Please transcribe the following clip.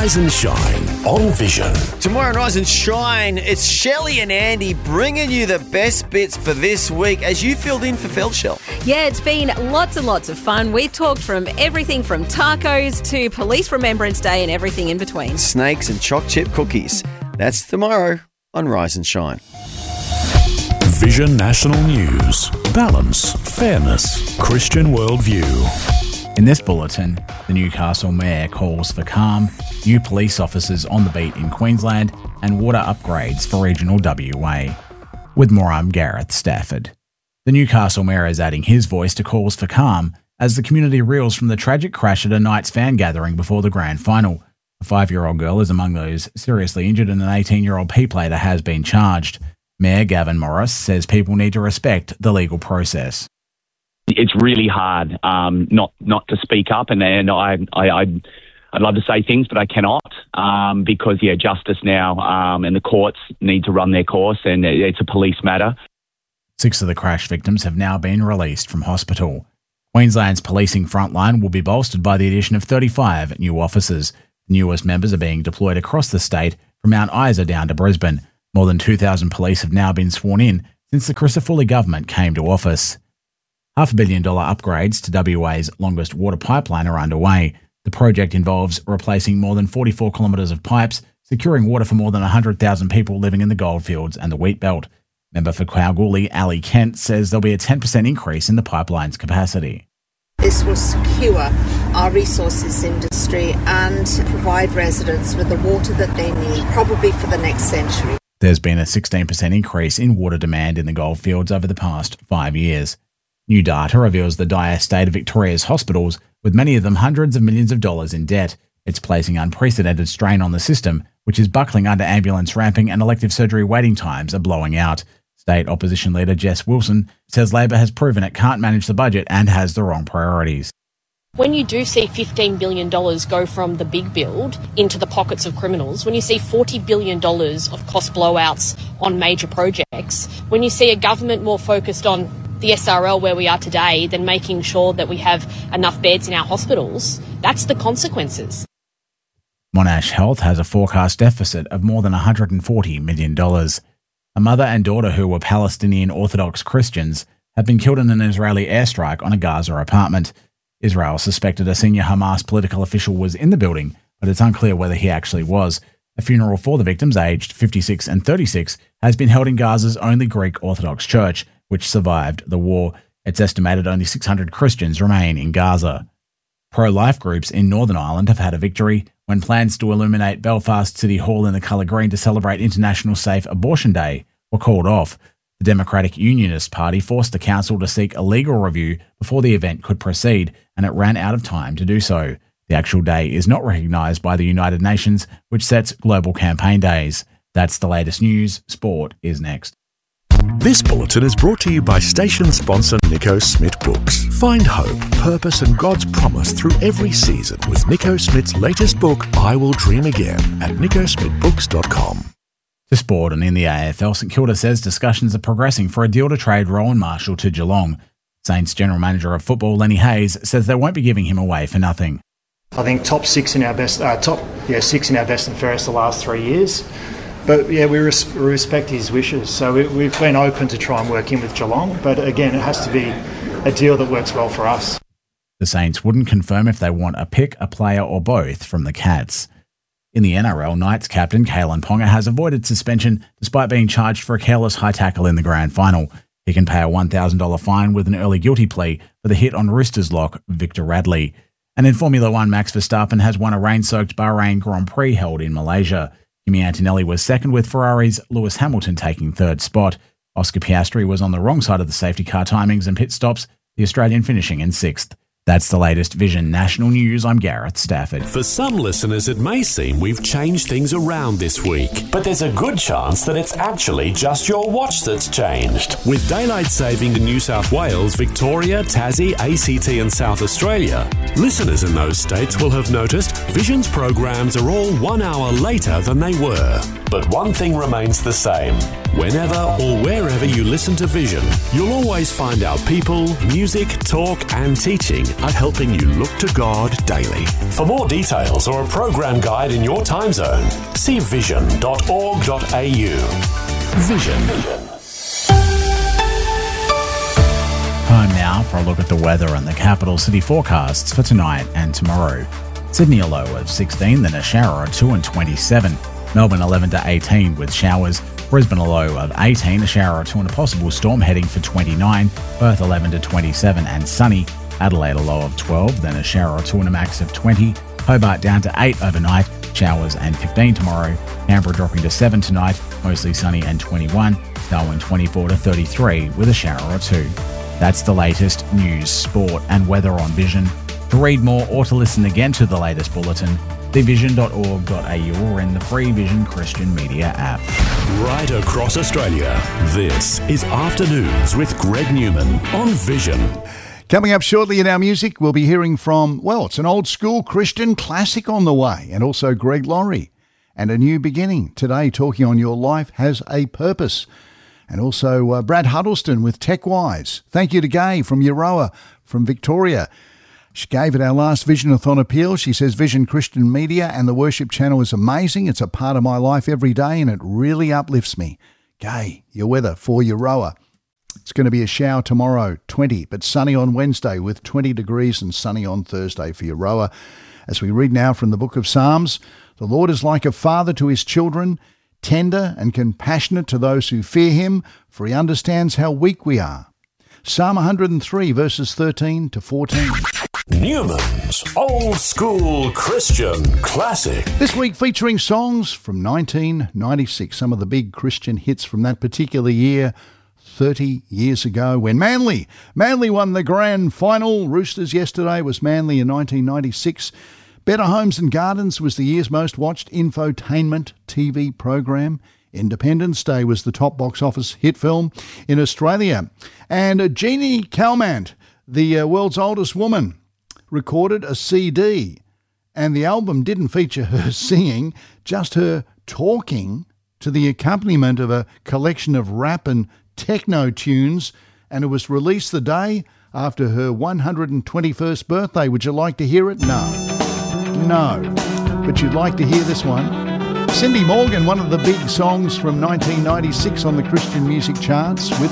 Rise and Shine on Vision. Tomorrow on Rise and Shine, it's Shelley and Andy bringing you the best bits for this week as you filled in for Feldshell. Yeah, it's been lots and lots of fun. We've talked from everything from tacos to Police Remembrance Day and everything in between. Snakes and choc chip cookies. That's tomorrow on Rise and Shine. Vision National News. Balance, fairness, Christian worldview. In this bulletin, the Newcastle Mayor calls for calm, new police officers on the beat in Queensland, and water upgrades for regional WA. With more, I'm Gareth Stafford. The Newcastle Mayor is adding his voice to calls for calm as the community reels from the tragic crash at a Knights fan gathering before the grand final. A 5-year-old girl is among those seriously injured and an 18-year-old P-plater has been charged. Mayor Gavin Morris says people need to respect the legal process. It's really hard not to speak up, and I'd love to say things, but I cannot because justice now and the courts need to run their course, and it's a police matter. 6 of the crash victims have now been released from hospital. Queensland's policing frontline will be bolstered by the addition of 35 new officers. The newest members are being deployed across the state from Mount Isa down to Brisbane. More than 2,000 police have now been sworn in since the Crisafulli government came to office. $500 million upgrades to WA's longest water pipeline are underway. The project involves replacing more than 44 kilometres of pipes, securing water for more than 100,000 people living in the goldfields and the wheat belt. Member for Kalgoorlie, Ali Kent, says there'll be a 10% increase in the pipeline's capacity. This will secure our resources industry and provide residents with the water that they need, probably for the next century. There's been a 16% increase in water demand in the goldfields over the past 5 years. New data reveals the dire state of Victoria's hospitals, with many of them hundreds of millions of dollars in debt. It's placing unprecedented strain on the system, which is buckling under ambulance ramping and elective surgery waiting times are blowing out. State opposition leader Jess Wilson says Labor has proven it can't manage the budget and has the wrong priorities. When you do see $15 billion go from the big build into the pockets of criminals, when you see $40 billion of cost blowouts on major projects, when you see a government more focused on the SRL where we are today than making sure that we have enough beds in our hospitals, that's the consequences. Monash Health has a forecast deficit of more than $140 million. A mother and daughter who were Palestinian Orthodox Christians have been killed in an Israeli airstrike on a Gaza apartment. Israel suspected a senior Hamas political official was in the building, but it's unclear whether he actually was. A funeral for the victims, aged 56 and 36, has been held in Gaza's only Greek Orthodox church, which survived the war. It's estimated only 600 Christians remain in Gaza. Pro-life groups in Northern Ireland have had a victory when plans to illuminate Belfast City Hall in the colour green to celebrate International Safe Abortion Day were called off. The Democratic Unionist Party forced the council to seek a legal review before the event could proceed, and it ran out of time to do so. The actual day is not recognised by the United Nations, which sets global campaign days. That's the latest news. Sport is next. This bulletin is brought to you by station sponsor Nico Smith Books. Find hope, purpose and God's promise through every season with Nico Smith's latest book, I Will Dream Again, at nicosmithbooks.com. To sport, and in the AFL, St Kilda says discussions are progressing for a deal to trade Rowan Marshall to Geelong. Saints General Manager of Football Lenny Hayes says they won't be giving him away for nothing. I think top six in our best and fairest the last 3 years. But we respect his wishes. So we've been open to try and work in with Geelong. But again, it has to be a deal that works well for us. The Saints wouldn't confirm if they want a pick, a player or both from the Cats. In the NRL, Knights captain Kalen Ponga has avoided suspension despite being charged for a careless high tackle in the grand final. He can pay a $1,000 fine with an early guilty plea for the hit on Roosters lock Victor Radley. And in Formula One, Max Verstappen has won a rain-soaked Bahrain Grand Prix held in Malaysia. Kimi Antonelli was second, with Ferrari's Lewis Hamilton taking third spot. Oscar Piastri was on the wrong side of the safety car timings and pit stops, the Australian finishing in sixth. That's the latest Vision National News. I'm Gareth Stafford. For some listeners, it may seem we've changed things around this week, but there's a good chance that it's actually just your watch that's changed. With daylight saving in New South Wales, Victoria, Tassie, ACT and South Australia, listeners in those states will have noticed Vision's programs are all 1 hour later than they were. But one thing remains the same. Whenever or wherever you listen to Vision, you'll always find our people, music, talk and teaching at helping you look to God daily. For more details or a program guide in your time zone, see vision.org.au. Vision. Time now for a look at the weather and the capital city forecasts for tonight and tomorrow. Sydney a low of 16, then a shower at 2 and 27. Melbourne 11 to 18 with showers. Brisbane a low of 18, a shower or 2 and a possible storm heading for 29. Perth 11 to 27 and sunny. Adelaide a low of 12, then a shower or 2 and a max of 20. Hobart down to 8 overnight, showers and 15 tomorrow. Canberra dropping to 7 tonight, mostly sunny and 21. Darwin 24 to 33 with a shower or 2. That's the latest news, sport and weather on Vision. To read more or to listen again to the latest bulletin, see vision.org.au or in the free Vision Christian Media app. Right across Australia, this is Afternoons with Greg Newman on Vision. Coming up shortly in our music, we'll be hearing from, well, it's an old school Christian classic on the way, and also Greg Laurie. And a new beginning today, talking on Your Life Has a Purpose. And also Brad Huddleston with TechWise. Thank you to Gay from Euroa from Victoria. She gave at our last Vision-a-thon appeal. She says Vision Christian Media and the worship channel is amazing. It's a part of my life every day and it really uplifts me. Gay, your weather for Euroa. It's going to be a shower tomorrow, 20, but sunny on Wednesday with 20 degrees and sunny on Thursday for Euroa. As we read now from the book of Psalms, the Lord is like a father to his children, tender and compassionate to those who fear him, for he understands how weak we are. Psalm 103, verses 13 to 14. Newman's Old School Christian Classic. This week featuring songs from 1996, some of the big Christian hits from that particular year, 30 years ago, when Manly won the grand final. Roosters yesterday was Manly in 1996. Better Homes and Gardens was the year's most watched infotainment TV program. Independence Day was the top box office hit film in Australia. And Jeannie Calment, the world's oldest woman, recorded a CD. And the album didn't feature her singing, just her talking to the accompaniment of a collection of rap and techno tunes. And it was released the day after her 121st birthday. Would you like to hear it? No, but you'd like to hear this one. Cindy Morgan, one of the big songs from 1996 on the Christian music charts with